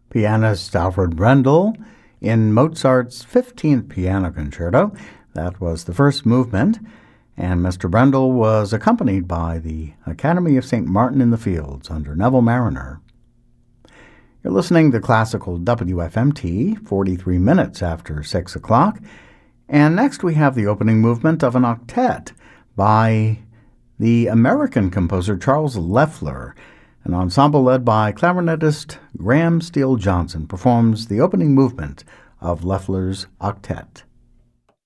Pianist Alfred Brendel in Mozart's 15th Piano Concerto. That was the first movement, and Mr. Brendel was accompanied by the Academy of St. Martin in the Fields under Neville Marriner. You're listening to Classical WFMT, 43 minutes after 6 o'clock, and next we have the opening movement of an octet by the American composer Charles Loeffler. An ensemble led by clarinetist Graham Steele Johnson performs the opening movement of Loeffler's octet.